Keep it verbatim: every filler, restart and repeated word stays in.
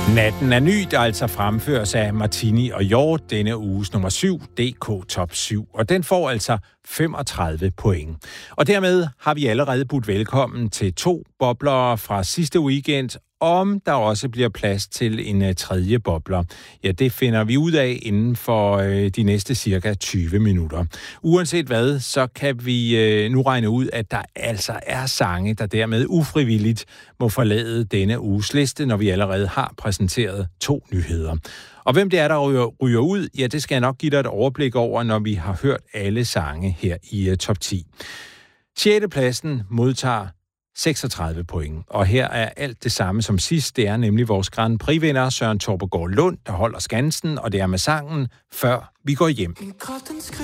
Natten er ny, der altså fremføres af Martini og Hjort, denne uges nummer syv, D K Top syv, og den får altså femogtredive point. Og dermed har vi allerede budt velkommen til to bobler fra sidste weekend, om der også bliver plads til en uh, tredje bobler. Ja, det finder vi ud af inden for uh, de næste cirka tyve minutter. Uanset hvad, så kan vi uh, nu regne ud, at der altså er sange, der dermed ufrivilligt må forlade denne uges liste, når vi allerede har præsenteret to nyheder. Og hvem det er, der ryger, ryger ud, ja, det skal jeg nok give dig et overblik over, når vi har hørt alle sange her i uh, top ti. Sjette pladsen modtager seksogtredive point. Og her er alt det samme som sidst. Det er nemlig vores Grand Prix-vinder Søren Torpegaard Lund, der holder skansen, og det er med sangen Før vi går hjem.